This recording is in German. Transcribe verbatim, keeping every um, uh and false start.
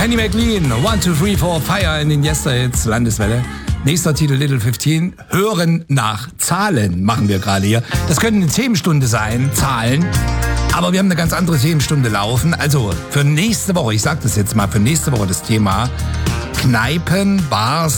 Penny McLean, one, two, three, four, Fire in den Yesterhits, Landeswelle. Nächster Titel Little fifteen, Hören nach Zahlen machen wir gerade hier. Das könnte eine Themenstunde sein, Zahlen. Aber wir haben eine ganz andere Themenstunde laufen. Also für nächste Woche, ich sag das jetzt mal, für nächste Woche das Thema Kneipen, Bars,